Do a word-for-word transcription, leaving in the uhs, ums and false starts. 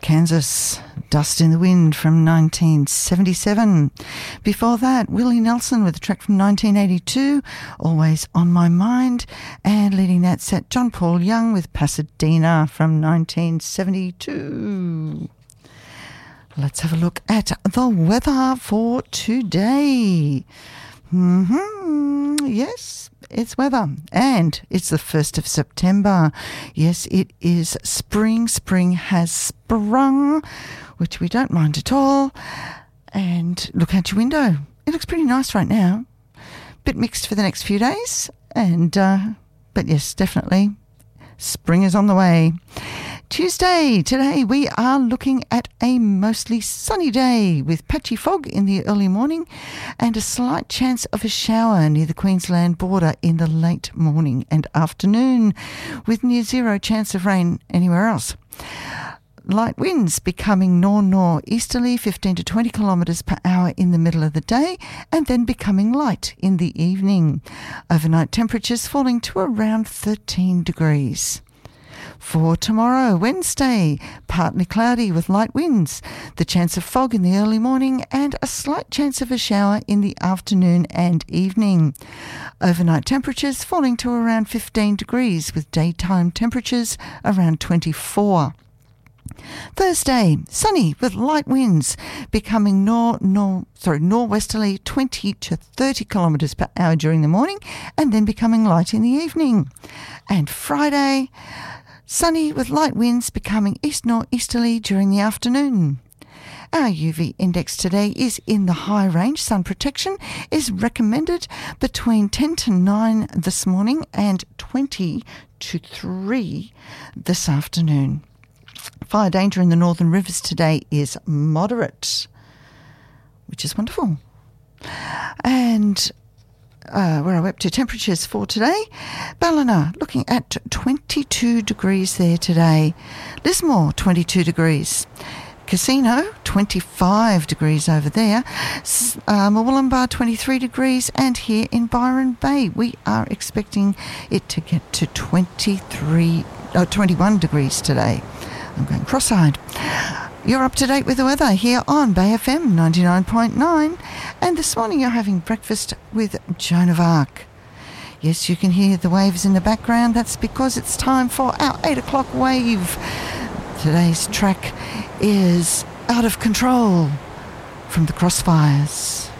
Kansas, Dust in the Wind from nineteen seventy-seven. Before that, Willie Nelson with a track from nineteen eighty-two, Always on My Mind. And leading that set, John Paul Young with Pasadena from nineteen seventy-two. Let's have a look at the weather for today. Mm-hmm. Yes, it's weather, and it's the first of September. Yes, it is spring. Spring has sprung, which we don't mind at all. And look out your window. It looks pretty nice right now. Bit mixed for the next few days, and uh, but yes, definitely spring is on the way. Tuesday, today we are looking at a mostly sunny day with patchy fog in the early morning and a slight chance of a shower near the Queensland border in the late morning and afternoon, with near zero chance of rain anywhere else. Light winds becoming nor-nor-easterly, fifteen to twenty kilometres per hour in the middle of the day, and then becoming light in the evening. Overnight temperatures falling to around thirteen degrees. For tomorrow, Wednesday, partly cloudy with light winds, the chance of fog in the early morning and a slight chance of a shower in the afternoon and evening. Overnight temperatures falling to around fifteen degrees with daytime temperatures around twenty-four. Thursday, sunny with light winds, becoming nor nor sorry norwesterly twenty to thirty kilometres per hour during the morning, and then becoming light in the evening. And Friday, sunny with light winds, becoming east northeasterly during the afternoon. Our U V index today is in the high range. Sun protection is recommended between ten to nine this morning and twenty to three this afternoon. Fire danger in the northern rivers today is moderate, which is wonderful. And uh, where are we up to? Temperatures for today. Ballina looking at twenty-two degrees there today. Lismore, twenty-two degrees. Casino, twenty-five degrees over there. Uh, Murwillumbah, twenty-three degrees. And here in Byron Bay, we are expecting it to get to twenty-three, oh, twenty-one degrees today. I'm going cross-eyed. You're up to date with the weather here on Bay F M ninety-nine point nine. And this morning you're having breakfast with Joan of Arc. Yes, you can hear the waves in the background. That's because it's time for our eight o'clock wave. Today's track is Out of Control from the Crossfires.